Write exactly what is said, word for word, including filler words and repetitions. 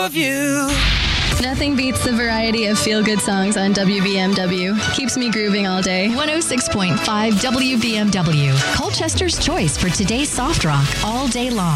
of you. Nothing beats the variety of feel-good songs on W B M W. Keeps me grooving all day. one oh six point five W B M W, Colchester's choice for today's soft rock all day long.